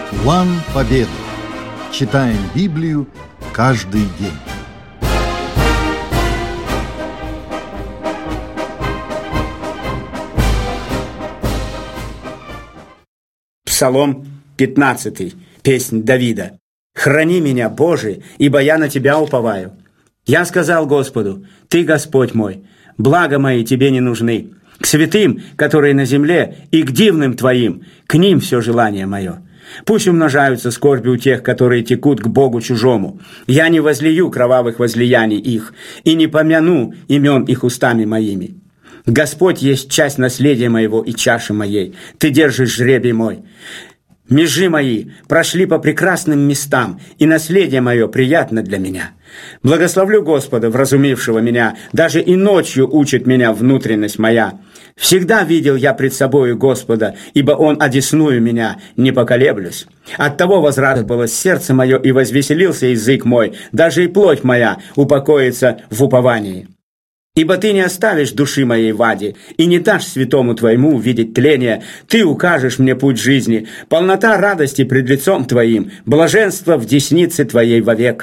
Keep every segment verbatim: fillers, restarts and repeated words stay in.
План победы. Читаем Библию каждый день. Псалом пятнадцатый. Песнь Давида. «Храни меня, Боже, ибо я на Тебя уповаю. Я сказал Господу: Ты, Господь мой, блага мои Тебе не нужны. К святым, которые на земле, и к дивным Твоим, к ним все желание мое. Пусть умножаются скорби у тех, которые текут к Богу чужому. Я не возлию кровавых возлияний их, и не помяну имен их устами моими. Господь есть часть наследия моего и чаши моей. Ты держишь жребий мой. Межи мои прошли по прекрасным местам, и наследие мое приятно для меня. Благословлю Господа, вразумившего меня, даже и ночью учит меня внутренность моя. Всегда видел я пред собою Господа, ибо Он одесную меня, не поколеблюсь. Оттого возрадовалось сердце мое, и возвеселился язык мой, даже и плоть моя упокоится в уповании. Ибо Ты не оставишь души моей в аде, и не дашь святому Твоему увидеть тление. Ты укажешь мне путь жизни, полнота радости пред лицом Твоим, блаженство в деснице Твоей вовек».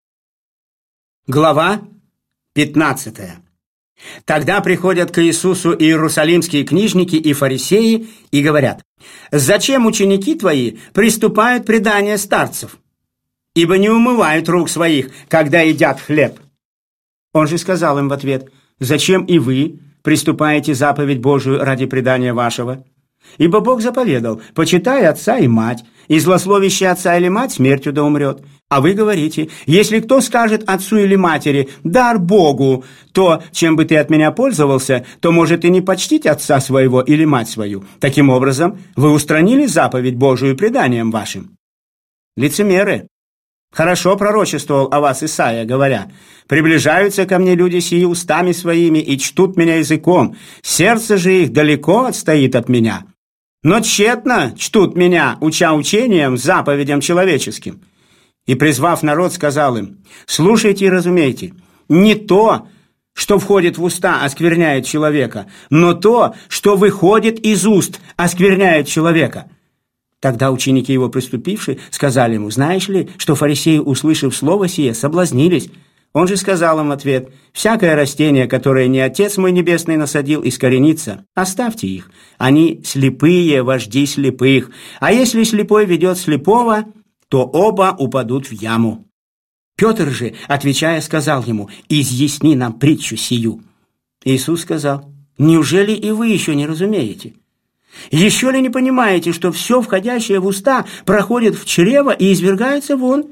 Глава пятнадцатая. Тогда приходят к Иисусу иерусалимские книжники и фарисеи и говорят: «Зачем ученики Твои приступают предания старцев? Ибо не умывают рук своих, когда едят хлеб». Он же сказал им в ответ: «Зачем и вы приступаете заповедь Божию ради предания вашего? Ибо Бог заповедал: почитай отца и мать, и злословящий отца или мать смертью да умрет. А вы говорите: если кто скажет отцу или матери: дар Богу, то, чем бы ты от меня пользовался, то может и не почтить отца своего или мать свою. Таким образом, вы устранили заповедь Божию преданием вашим. Лицемеры! Хорошо пророчествовал о вас Исаия, говоря: приближаются ко мне люди сии устами своими и чтут меня языком, сердце же их далеко отстоит от меня. Но тщетно чтут меня, уча учением, заповедям человеческим». И, призвав народ, сказал им: «Слушайте и разумейте, не то, что входит в уста, оскверняет человека, но то, что выходит из уст, оскверняет человека». Тогда ученики его, приступившие, сказали ему: «Знаешь ли, что фарисеи, услышав слово сие, соблазнились?» Он же сказал им в ответ: «Всякое растение, которое не Отец мой Небесный насадил, искоренится. Оставьте их. Они слепые вожди слепых. А если слепой ведет слепого, то оба упадут в яму». Петр же, отвечая, сказал ему: «Изъясни нам притчу сию». Иисус сказал: «Неужели и вы еще не разумеете? Еще ли не понимаете, что все входящее в уста проходит в чрево и извергается вон?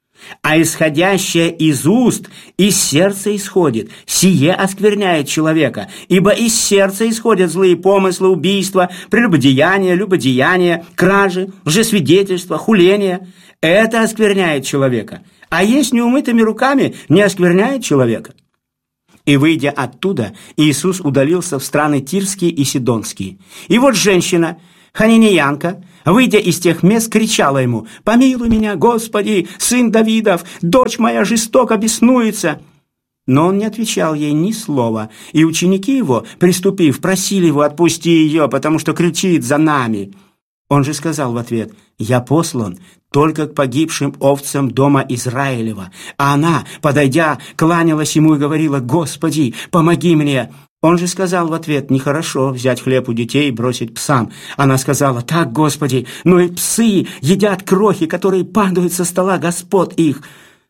А исходящее из уст из сердца исходит, сие оскверняет человека, ибо из сердца исходят злые помыслы, убийства, прелюбодеяния, любодеяния, кражи, лжесвидетельства, хуления. Это оскверняет человека, а есть неумытыми руками не оскверняет человека». И, выйдя оттуда, Иисус удалился в страны Тирские и Сидонские. И вот женщина, хананеянка, выйдя из тех мест, кричала ему: «Помилуй меня, Господи, сын Давидов, дочь моя жестоко беснуется». Но он не отвечал ей ни слова, и ученики его, приступив, просили его: «Отпусти ее, потому что кричит за нами». Он же сказал в ответ: «Я послан только к погибшим овцам дома Израилева». А она, подойдя, кланялась ему и говорила: «Господи, помоги мне». Он же сказал в ответ: «Нехорошо взять хлеб у детей и бросить псам». Она сказала: «Так, Господи, но и псы едят крохи, которые падают со стола господ их».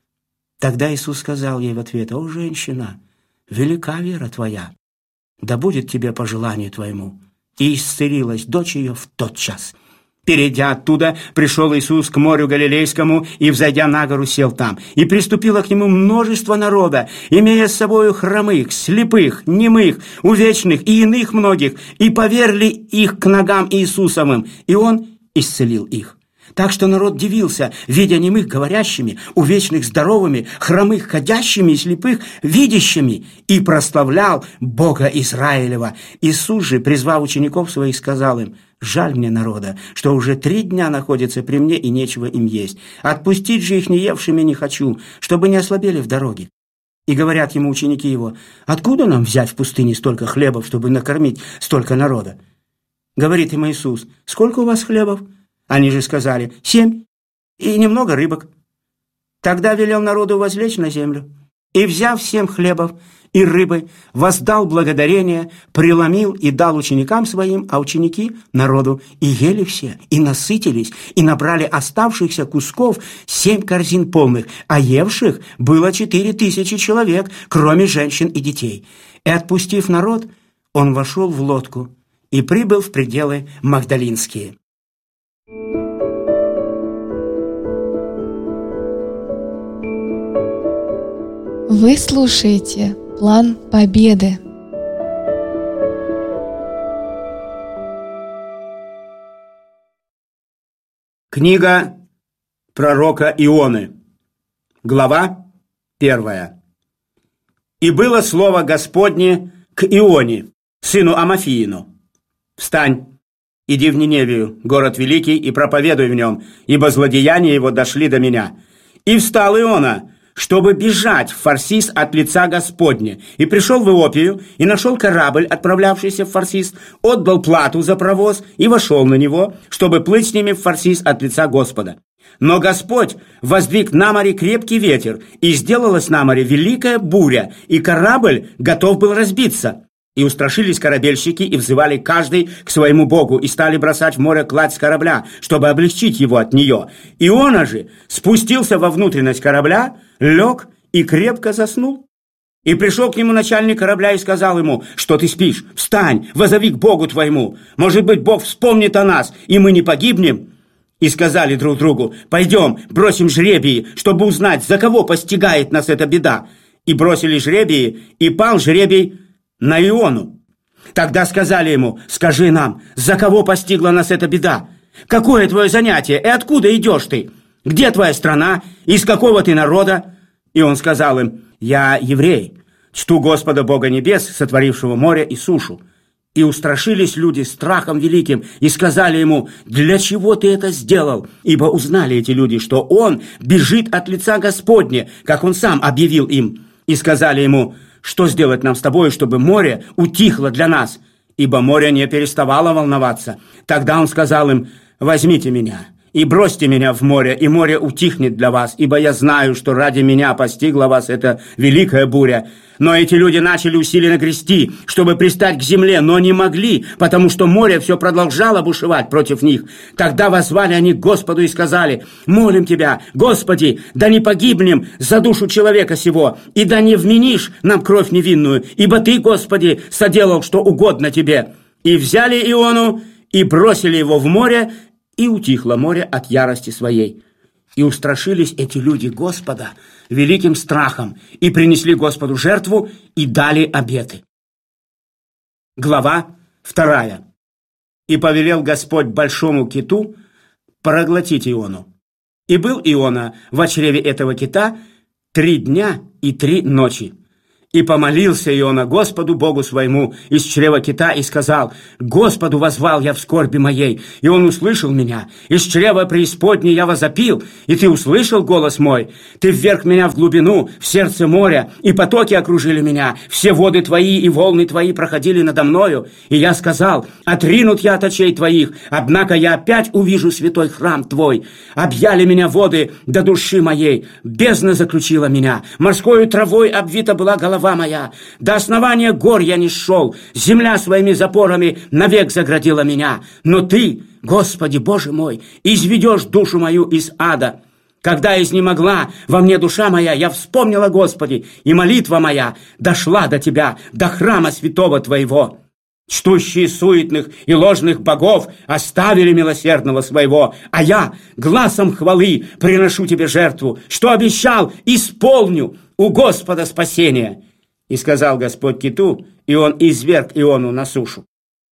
Тогда Иисус сказал ей в ответ: «О, женщина, велика вера твоя, да будет тебе по желанию твоему». И исцелилась дочь ее в тот час. Перейдя оттуда, пришел Иисус к морю Галилейскому и, взойдя на гору, сел там. И приступило к нему множество народа, имея с собою хромых, слепых, немых, увечных и иных многих, и поверли их к ногам Иисусовым, и Он исцелил их. Так что народ дивился, видя немых говорящими, увечных здоровыми, хромых ходящими и слепых видящими, и прославлял Бога Израилева. Иисус же, призвав учеников своих, сказал им: «Жаль мне народа, что уже три дня находится при мне, и нечего им есть. Отпустить же их не евшими не хочу, чтобы не ослабели в дороге». И говорят ему ученики его: «Откуда нам взять в пустыне столько хлебов, чтобы накормить столько народа?» Говорит им Иисус: «Сколько у вас хлебов?» Они же сказали: «Семь, и немного рыбок». Тогда велел народу возлечь на землю, и, взяв семь хлебов и рыбы, воздал благодарение, преломил и дал ученикам своим, а ученики – народу. И ели все, и насытились, и набрали оставшихся кусков семь корзин полных, а евших было четыре тысячи человек, кроме женщин и детей. И, отпустив народ, он вошел в лодку и прибыл в пределы Магдалинские. Вы слушаете «План Победы». Книга пророка Ионы, глава первая. «И было слово Господне к Ионе, сыну Амофиину: встань, иди в Ниневию, город великий, и проповедуй в нем, ибо злодеяния его дошли до меня. И встал Иона, чтобы бежать в Фарсис от лица Господня, и пришел в Иопию, и нашел корабль, отправлявшийся в Фарсис, отдал плату за провоз и вошел на него, чтобы плыть с ними в Фарсис от лица Господа. Но Господь воздвиг на море крепкий ветер, и сделалась на море великая буря, и корабль готов был разбиться. И устрашились корабельщики, и взывали каждый к своему богу, и стали бросать в море кладь с корабля, чтобы облегчить его от нее. Иона же спустился во внутренность корабля, лег и крепко заснул. И пришел к нему начальник корабля и сказал ему: что ты спишь? Встань, возови к Богу твоему. Может быть, Бог вспомнит о нас, и мы не погибнем. И сказали друг другу: пойдем, бросим жребии, чтобы узнать, за кого постигает нас эта беда. И бросили жребии, и пал жребий на Иону. Тогда сказали ему: скажи нам, за кого постигла нас эта беда? Какое твое занятие, и откуда идешь ты? Где твоя страна, из какого ты народа? И он сказал им: я еврей, чту Господа Бога небес, сотворившего море и сушу. И устрашились люди страхом великим, и сказали ему: для чего ты это сделал? Ибо узнали эти люди, что он бежит от лица Господня, как он сам объявил им. И сказали ему: что сделать нам с тобой, чтобы море утихло для нас? Ибо море не переставало волноваться. Тогда он сказал им: возьмите меня и бросьте меня в море, и море утихнет для вас, ибо я знаю, что ради меня постигла вас эта великая буря. Но эти люди начали усиленно грести, чтобы пристать к земле, но не могли, потому что море все продолжало бушевать против них. Тогда воззвали они к Господу и сказали: молим Тебя, Господи, да не погибнем за душу человека сего, и да не вменишь нам кровь невинную, ибо Ты, Господи, соделал, что угодно Тебе. И взяли Иону, и бросили его в море, и утихло море от ярости своей. И устрашились эти люди Господа великим страхом, и принесли Господу жертву, и дали обеты. Глава вторая. И повелел Господь большому киту проглотить Иону. И был Иона в чреве этого кита три дня и три ночи. И помолился Иона Господу Богу своему из чрева кита и сказал: Господу воззвал я в скорби моей, и Он услышал меня. Из чрева преисподней я возопил, и Ты услышал голос мой. Ты вверг меня в глубину, в сердце моря, и потоки окружили меня. Все воды Твои и волны Твои проходили надо мною. И я сказал: отринут я от очей Твоих, однако я опять увижу святой храм Твой. Объяли меня воды до души моей, бездна заключила меня, морскою травой обвита была голова моя, до основания гор я не шел, земля своими запорами навек заградила меня. Но Ты, Господи Боже мой, изведешь душу мою из ада. Когда изнемогла во мне душа моя, я вспомнила, Господи, и молитва моя дошла до Тебя, до храма святого Твоего. Чтущие суетных и ложных богов оставили милосердного своего, а я гласом хвалы приношу Тебе жертву, что обещал, исполню у Господа спасение. И сказал Господь киту, и он изверг Иону на сушу.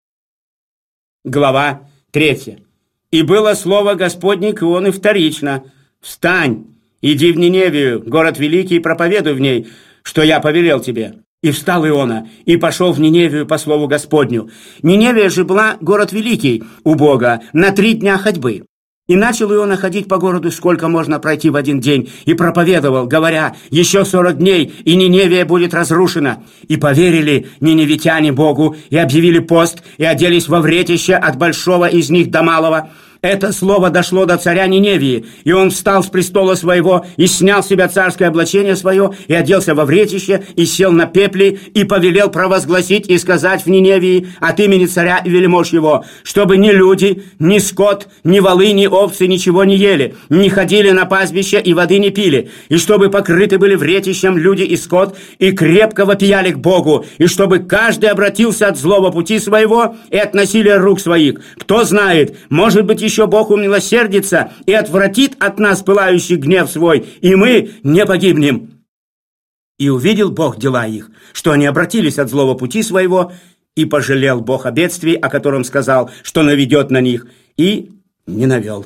Глава третья. И было слово Господне к Ионе вторично: встань, иди в Ниневию, город великий, и проповедуй в ней, что я повелел тебе. И встал Иона, и пошел в Ниневию по слову Господню. Ниневия же была город великий у Бога на три дня ходьбы. И начал Иона ходить по городу, сколько можно пройти в один день, и проповедовал, говоря: еще сорок дней, и Ниневия будет разрушена. И поверили ниневитяне Богу, и объявили пост, и оделись во вретище от большого из них до малого. Это слово дошло до царя Ниневии, и он встал с престола своего, и снял с себя царское облачение свое, и оделся во вретище, и сел на пепле, и повелел провозгласить и сказать в Ниневии от имени царя и вельмож его, чтобы ни люди, ни скот, ни волы, ни овцы ничего не ели, не ходили на пастбище и воды не пили, и чтобы покрыты были вретищем люди и скот, и крепко вопияли к Богу, и чтобы каждый обратился от злого пути своего и от насилия рук своих. Кто знает, может быть, еще Бог умилосердится и отвратит от нас пылающий гнев свой, и мы не погибнем. И увидел Бог дела их, что они обратились от злого пути своего, и пожалел Бог о бедствии, о котором сказал, что наведет на них, и не навел.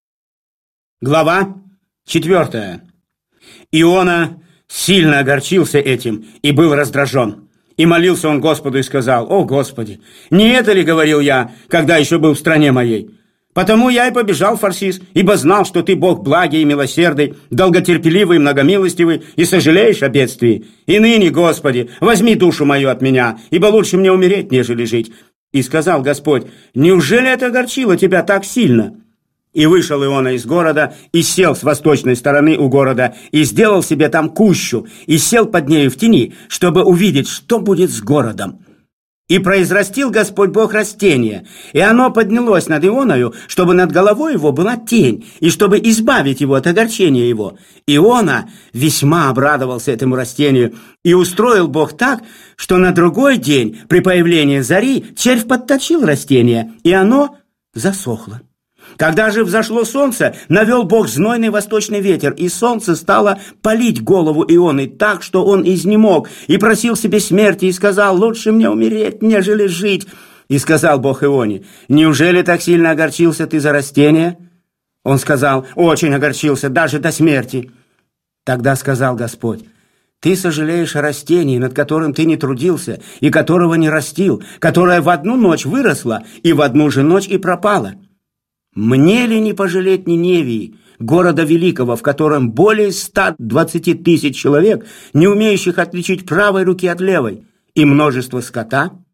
Глава четвертая. Иона сильно огорчился этим и был раздражен. И молился он Господу и сказал: «О, Господи, не это ли говорил я, когда еще был в стране моей? Потому я и побежал в Фарсис, ибо знал, что ты Бог благий и милосердный, долготерпеливый и многомилостивый, и сожалеешь о бедствии. И ныне, Господи, возьми душу мою от меня, ибо лучше мне умереть, нежели жить». И сказал Господь: «Неужели это огорчило тебя так сильно?» И вышел Иона из города, и сел с восточной стороны у города, и сделал себе там кущу, и сел под нею в тени, чтобы увидеть, что будет с городом. И произрастил Господь Бог растение, и оно поднялось над Ионою, чтобы над головой его была тень, и чтобы избавить его от огорчения его. Иона весьма обрадовался этому растению, и устроил Бог так, что на другой день при появлении зари червь подточил растение, и оно засохло. Когда же взошло солнце, навел Бог знойный восточный ветер, и солнце стало палить голову Ионы так, что он изнемог, и просил себе смерти, и сказал: «Лучше мне умереть, нежели жить». И сказал Бог Ионе: «Неужели так сильно огорчился ты за растение?» Он сказал: «Очень огорчился, даже до смерти». Тогда сказал Господь: «Ты сожалеешь о растении, над которым ты не трудился, и которого не растил, которое в одну ночь выросло, и в одну же ночь и пропало. Мне ли не пожалеть Ниневии, города великого, в котором более ста двадцати тысяч человек, не умеющих отличить правой руки от левой, и множество скота?»